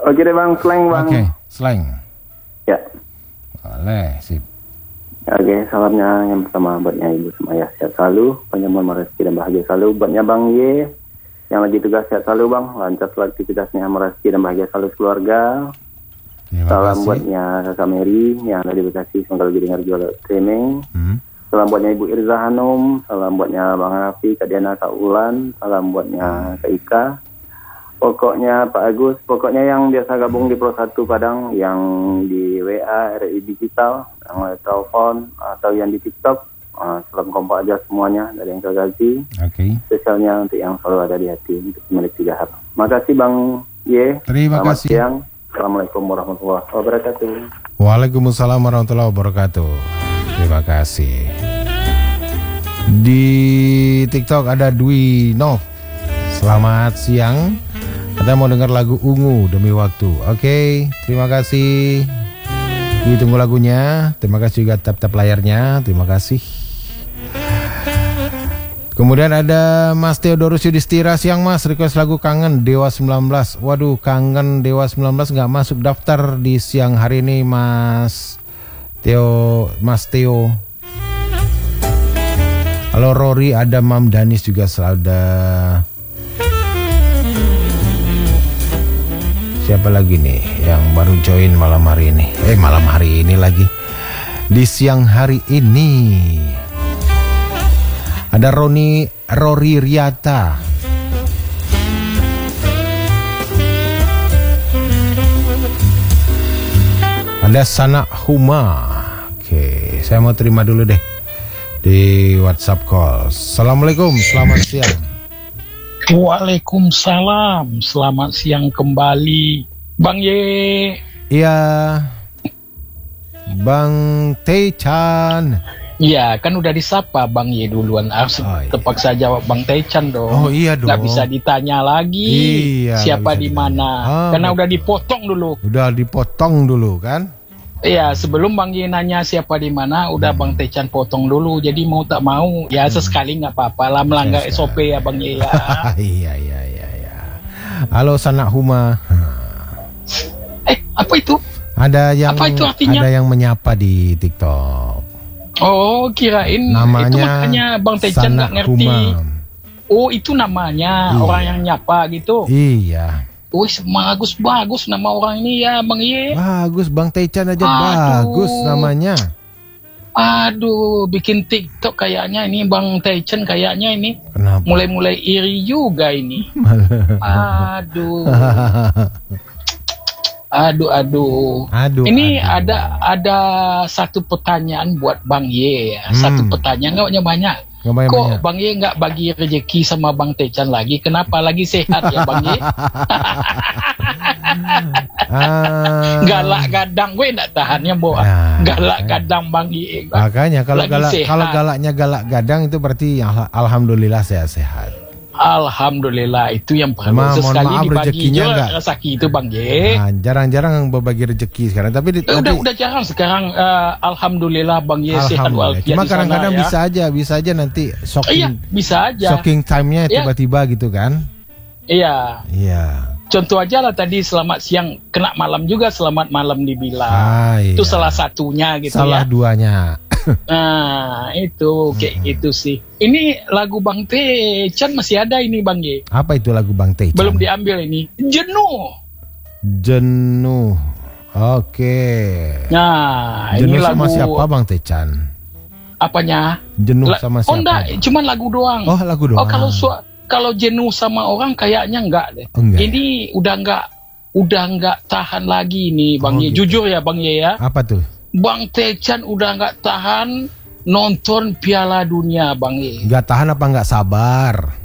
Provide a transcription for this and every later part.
Oke deh bang, slang bang. Oke, slang. Ya. Boleh, sip. Oke, salamnya yang pertama buatnya Ibu Semaya sehat selalu, panjang umur rezeki dan bahagia selalu. Buatnya Bang Y yang lagi tugas sehat selalu bang, lancar selalu aktivitasnya, rezeki dan bahagia selalu keluarga. Salam buatnya Kakak Mary yang ada di Bekasi, semoga lagi dengar jual streaming. Salam buatnya Ibu Irza Hanum, salam buatnya Bang Rafi, Kak Diana, Kak Ulan, salam buatnya Kak Ika. Pokoknya Pak Agus, pokoknya yang biasa gabung di Pro 1 Padang, yang di WA, RI Digital, yang telepon, atau yang di TikTok, salam kompak aja semuanya dari yang Gazi. Oke. Spesialnya untuk yang selalu ada di hati, untuk pemilik 3 hal. Makasih Bang Y. Terima kasih. Siang. Assalamualaikum warahmatullahi wabarakatuh. Waalaikumsalam warahmatullahi wabarakatuh. Terima kasih. Di TikTok ada Dwi Nov. Selamat siang. Kita mau dengar lagu Ungu demi waktu. Oke, terima kasih. Ditunggu lagunya. Terima kasih juga tap-tap layarnya. Terima kasih. Kemudian ada Mas Theodorus Yudhistira. Siang Mas, request lagu Kangen Dewa 19. Waduh, Kangen Dewa 19 nggak masuk daftar di siang hari ini Mas Theo. Halo Rory, ada Mam Danis juga ada. Siapa lagi nih yang baru join malam hari ini? Malam hari ini lagi. Di siang hari ini ada Rory Riata. Ada Sana Huma. Oke, saya mau terima dulu deh di WhatsApp call. Assalamualaikum, selamat siang. Waalaikumsalam, selamat siang kembali Bang Ye. Iya, Bang Tae-chan. Iya, kan udah disapa Bang Ye duluan. Harus terpaksa jawab Bang Tae-chan dong. Oh iya dong. Gak bisa ditanya lagi siapa di mana. Karena udah dipotong dulu. Udah dipotong dulu kan? Iya, sebelum Bang Ye nanya siapa di mana, udah Bang Tae-chan potong dulu. Jadi mau tak mau, ya sesekali nggak apa-apa lah melanggar SOP ya Bang Ye ya. Iya. Halo Sana Huma. Apa itu? Ada yang apa itu artinya? Ada yang menyapa di TikTok. Oh, kirain namanya itu makanya Bang Tae-chan nggak ngerti. Oh, itu namanya orang yang nyapa gitu. Iya. Wih, bagus nama orang ini ya Bang Ye. Bagus, Bang Tae-chan aja bagus namanya. Aduh, bikin TikTok kayaknya ini Bang Tae-chan kayaknya ini. Kenapa? Mulai iri juga ini. Aduh. Ini ada satu pertanyaan buat Bang Ye ya. Satu pertanyaan nggak banyak. Kok Bang Ye nggak bagi rezeki sama Bang Tae-chan lagi? Kenapa lagi sehat ya Bang Ye? Galak gadang gue nggak tahannya galak gadang Bang Ye. Makanya kalau galaknya galak gadang itu berarti alhamdulillah sehat. Alhamdulillah, itu yang perlu sekali dibagi juga rezeki itu Bang Ye. Jarang-jarang berbagi rezeki sekarang, tapi udah jarang sekarang. Alhamdulillah Bang Ye sehat walafiat. Cuma kadang-kadang ya. bisa aja nanti shocking time-nya tiba-tiba gitu kan. Iya. Contoh aja lah tadi selamat siang kena malam juga selamat malam dibilang. Itu salah satunya gitu. Salah duanya. Nah itu kayak gitu sih. Ini lagu Bang Tae-chan masih ada ini Bang Ye. Apa itu lagu Bang Tae-chan? Belum diambil ini. Jenuh. Oke. Nah jenuh ini sama lagu siapa Bang Tae-chan? Apanya? Jenuh sama siapa? Oh enggak, cuman lagu doang. Oh lagu doang. Oh kalau jenuh sama orang kayaknya enggak deh. Ini udah enggak tahan lagi nih Bang Ye. Gitu. Jujur ya Bang Ye ya. Apa tuh? Bang Tae-chan udah nggak tahan nonton Piala Dunia Bang Ye. Nggak tahan apa nggak sabar?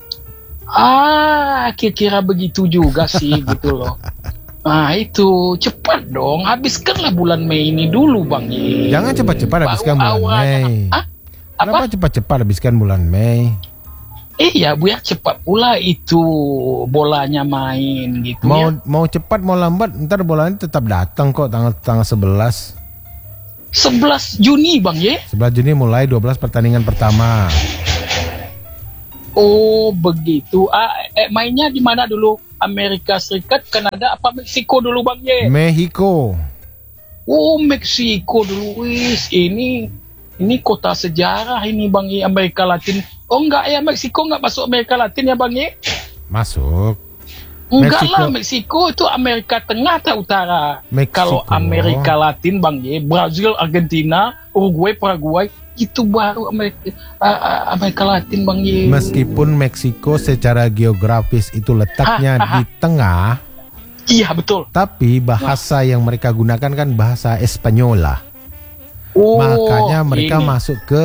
Kira-kira begitu juga sih gitu loh. Nah itu cepat dong, habiskanlah bulan Mei ini dulu Bang Ye. Jangan cepat-cepat habiskan bulan Mei. Kenapa cepat-cepat habiskan bulan Mei? Iya, biar cepat pula itu bolanya main gitu. Mau cepat mau lambat, ntar bolanya tetap datang kok tanggal 11 Juni Bang Ye. 11 Juni mulai 12 pertandingan pertama. Oh begitu. Mainnya di mana dulu? Amerika Serikat, Kanada, apa Meksiko dulu Bang Ye? Mexico. Oh, Meksiko dulu. Wis, ini kota sejarah ini Bang Ye, Amerika Latin. Oh enggak ya, Meksiko enggak masuk Amerika Latin ya Bang Ye? Masuk. Enggak lah, Meksiko itu Amerika Tengah atau Utara. Kalau Amerika Latin Bang Ye, Brazil, Argentina, Uruguay, Paraguay, itu baru Amerika Latin Bang Ye. Meskipun Meksiko secara geografis itu letaknya di tengah. Iya betul. Tapi bahasa yang mereka gunakan kan bahasa Espanyola. Makanya mereka masuk ke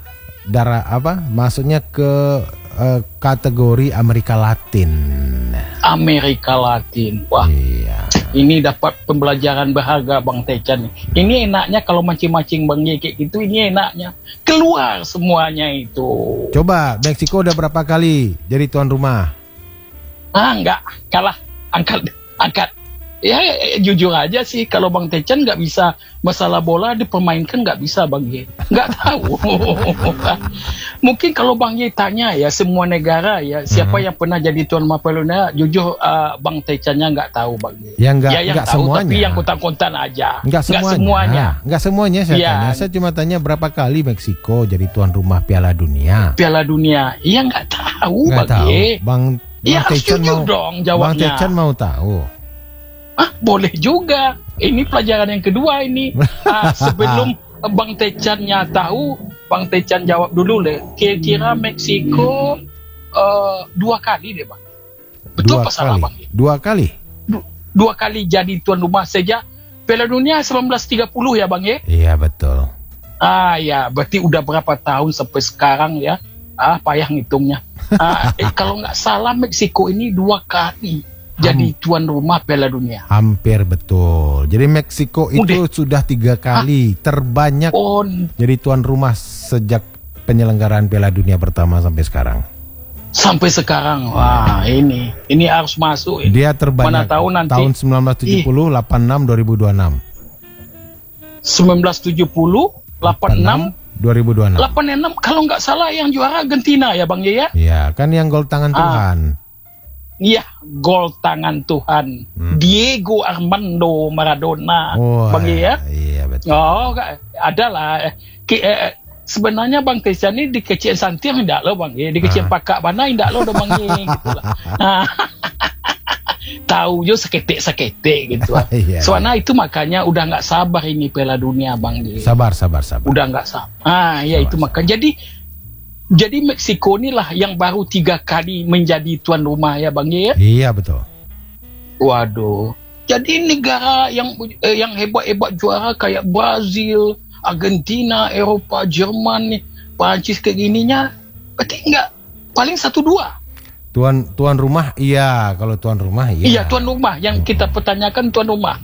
masuknya ke kategori Amerika Latin. Amerika Latin. Wah. Iya. Ini dapat pembelajaran berharga Bang Techan. Ini enaknya kalau mancing-mancing Bang Ye kayak gitu, ini enaknya keluar semuanya itu. Coba Meksiko udah berapa kali jadi tuan rumah? Enggak, kalah. Angkat. Ya jujur aja sih, kalau Bang Techan nggak bisa masalah bola dipermainkan, nggak bisa Bang Ye, nggak tahu. Mungkin kalau Bang Ye tanya ya semua negara ya siapa yang pernah jadi tuan rumah Piala Dunia, jujur Bang Techannya nggak tahu Bang Ye. Yang tahu, semuanya. Tapi yang kontan-kontan aja. Nggak semuanya saya tanya. Saya cuma tanya berapa kali Meksiko jadi tuan rumah Piala Dunia. Piala Dunia, iya nggak tahu Bang Ye. Bang Techan mau dong jawabnya. Bang Techan mau tahu. Boleh juga. Ini pelajaran yang kedua ini. Sebelum Bang Techannya tahu, Bang Techan jawab dulu deh. Kira-kira Meksiko 2 kali deh Bang. Betul apa salah Bang? 2 kali? 2 kali jadi tuan rumah sejak Piala Dunia 1930 ya Bang Ye? Iya betul. Ya berarti udah berapa tahun sampai sekarang ya? Payah ngitungnya. Kalau nggak salah Meksiko ini 2 kali jadi tuan rumah Piala Dunia. Hampir betul. Jadi Meksiko itu sudah 3 kali terbanyak jadi tuan rumah sejak penyelenggaraan Piala Dunia pertama sampai sekarang. Sampai sekarang. Wah, ini harus masuk. Dia terbanyak. Mana tahu nanti tahun 1970, 86, 2026. 1970, 86, 2026. 86 kalau nggak salah yang juara Argentina ya Bang Ye ya? Iya, kan yang gol tangan Tuhan. Iya, gol tangan Tuhan. Diego Armando Maradona. Bang Ye ya? Iya betul. Adalah. Sebenarnya Bang Techan ini di kecil santir enggak lo Bang Ye, di kecil pakak mana enggak lo Bang Ye gitulah. Tahu jo seketik gitu. Soalnya itu makanya udah nggak sabar ini Piala Dunia Bang Ye. Sabar. Udah nggak sabar. Itu makanya jadi Meksiko inilah yang baru 3 kali menjadi tuan rumah ya Bang Ye. Iya betul. Waduh. Jadi negara yang hebat-hebat juara kayak Brazil, Argentina, Eropa, Jerman, Prancis kayak gininya, berarti enggak paling 1-2. Tuan rumah iya, kalau tuan rumah iya. Iya, tuan rumah yang kita pertanyakan tuan rumah.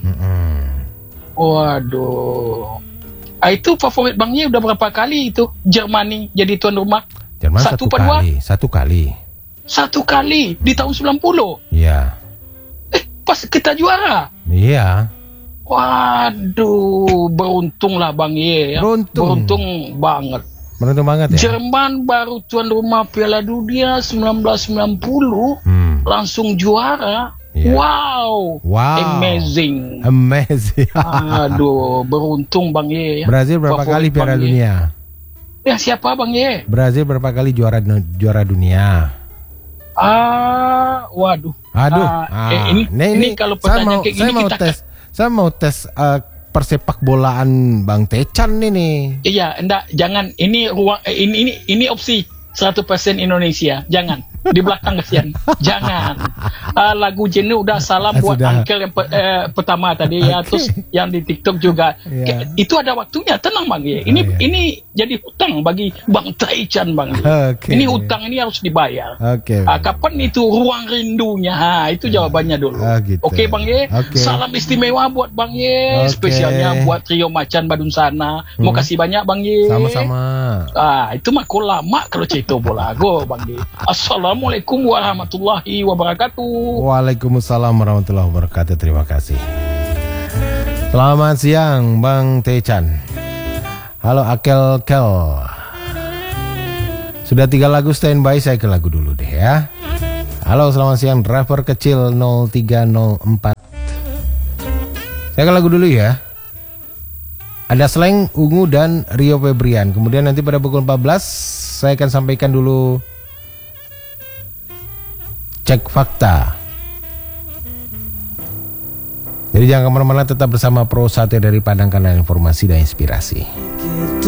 Waduh. Itu favorit Bang Ye udah berapa kali itu Jermani jadi tuan rumah? Jerman 1 kali. 1 kali di tahun 90. Iya. Pas kita juara. Iya. Waduh, beruntung lah Bang Ye ya. Beruntung banget. Beruntung banget ya. Jerman baru tuan rumah Piala Dunia 1990 langsung juara. Yeah. Wow. Amazing. Aduh, beruntung Bang Ye ya. Brazil berapa kali Piala Dunia? Ya siapa Bang Ye? Brazil berapa kali juara dunia? Waduh. Ini kalau pertanyaan kayak gini saya mau tes persepak bolaan Bang Techan ini. Iya, jangan ini opsi 100% Indonesia. Jangan. Di belakang kesian. Jangan. Lagu jenuh udah salam buat Uncle yang pertama tadi ya, terus yang di TikTok juga. Itu ada waktunya, tenang Bang Ye. Ini jadi hutang bagi Bang Techan Bang Ye. Ini hutang ini harus dibayar. Kapan itu ruang rindunya? Itu jawabannya dulu. Oke Bang Ye. Salam istimewa buat Bang Ye, spesialnya buat Trio Macan Badun Sana. Mau kasih banyak Bang Ye. Sama-sama. Itu mah kok lama kalau cerita bola go Bang Ye. Assalamualaikum warahmatullahi wabarakatuh. Waalaikumsalam warahmatullahi wabarakatuh. Terima kasih. Selamat siang Bang Techan. Halo Akel Kel. Sudah 3 lagu standby, saya ke lagu dulu deh ya. Halo, selamat siang driver kecil 0304. Saya ke lagu dulu ya. Ada Slank, Ungu dan Rio Febrian. Kemudian nanti pada pukul 14 saya akan sampaikan dulu cek fakta. Jadi jangan kemana-mana, tetap bersama Pro Sate dari Padang, karena informasi dan inspirasi.